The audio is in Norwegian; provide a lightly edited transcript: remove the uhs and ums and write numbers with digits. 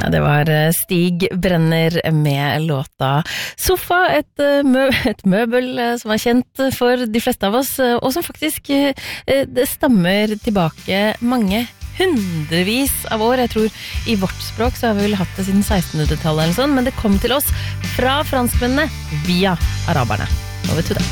Det var Stig Brenner med låta Sofa, et møbel som er kjent for de fleste av oss, og som faktisk det stammer tilbake mange hundrevis av år. Jeg tror i vårt språk så har vi vel hatt det siden 1600-tallet eller sånn, men det kom til oss fra franskmennene via araberne. Nå vet du det.